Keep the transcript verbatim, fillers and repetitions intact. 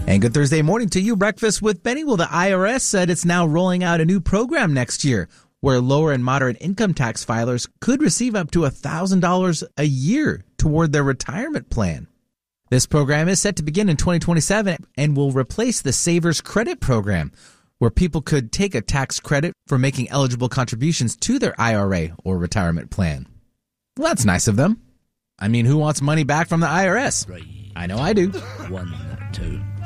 And good Thursday morning to you. Breakfast with Benny. Well, the I R S said it's now rolling out a new program next year where lower and moderate income tax filers could receive up to one thousand dollars a year toward their retirement plan. This program is set to begin in twenty twenty-seven and will replace the Savers Credit Program, where people could take a tax credit for making eligible contributions to their I R A or retirement plan. Well, that's nice of them. I mean, who wants money back from the I R S? Three, I know I do. One, two.